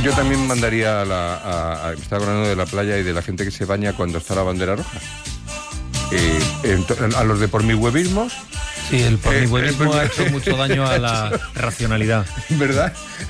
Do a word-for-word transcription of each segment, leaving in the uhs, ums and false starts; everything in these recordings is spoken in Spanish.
Yo también mandaría a la... A, a, me estaba hablando de la playa y de la gente que se baña cuando está la bandera roja. Eh, ent- a los de por mi huevismos. Sí, el pornihuevismo eh, ha hecho mucho daño a la racionalidad. ¿Verdad?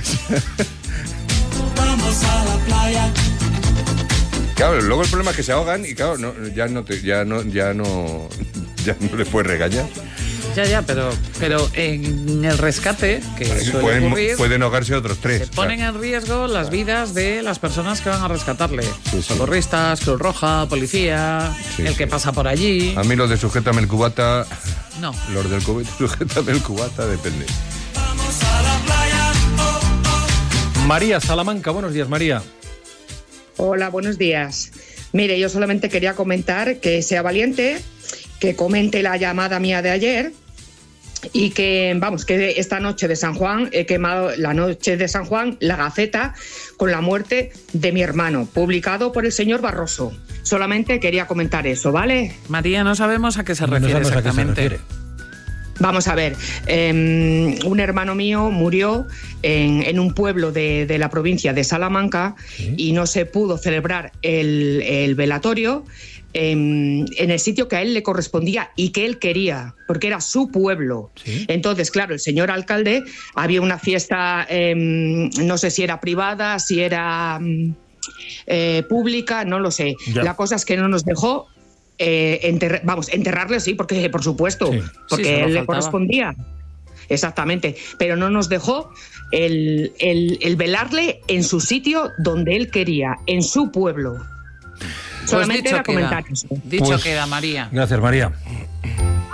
Vamos a la playa. Claro, luego el problema es que se ahogan y claro, no, ya no te, ya no, ya no, ya no les puedes regañar. Ya, ya, pero, pero en el rescate, que suele Pueden, ocurrir, pueden ahogarse otros tres. se ponen en riesgo las vidas de las personas que van a rescatarle. Sí, sí. Socorristas, Cruz Roja, policía, Sí, el sí. que pasa por allí. A mí los de sujétame el cubata, No. los del cubata, sujétame el cubata, depende. Vamos a la playa. Oh, oh. María Salamanca, buenos días, María. Hola, buenos días. Mire, yo solamente quería comentar que sea valiente, que comente la llamada mía de ayer y que, vamos, que esta noche de San Juan he quemado la noche de San Juan la Gaceta con la muerte de mi hermano, publicado por el señor Barroso. Solamente quería comentar eso, ¿vale? María, no sabemos a qué se No refiere sabemos a qué se exactamente. refiere. Vamos a ver, eh, un hermano mío murió en, en un pueblo de, de la provincia de Salamanca. ¿Sí? Y no se pudo celebrar el, el velatorio eh, en el sitio que a él le correspondía y que él quería, porque era su pueblo. ¿Sí? Entonces, claro, el señor alcalde, había una fiesta, eh, no sé si era privada, si era eh, pública, no lo sé. Ya. La cosa es que no nos dejó... Eh, enterr- vamos, enterrarle sí, porque por supuesto, sí. porque sí, él le faltaba. correspondía. Exactamente, pero no nos dejó el, el, el velarle en su sitio donde él quería, en su pueblo. Pues solamente dicho era queda. comentar eso. Dicho Pues, queda, María. Gracias, María.